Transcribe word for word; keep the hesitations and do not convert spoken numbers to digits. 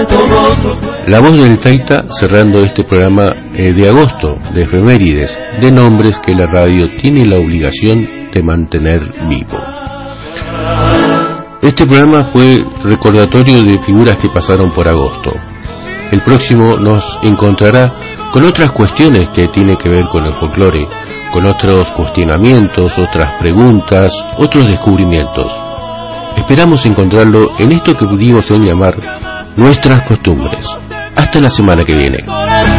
La voz del Taita cerrando este programa eh, de agosto, de efemérides, de nombres que la radio tiene la obligación de mantener vivo. Este programa fue recordatorio de figuras que pasaron por agosto. El próximo nos encontrará con otras cuestiones que tienen que ver con el folclore, con otros cuestionamientos, otras preguntas, otros descubrimientos. Esperamos encontrarlo en esto que pudimos llamar nuestras costumbres. Hasta la semana que viene.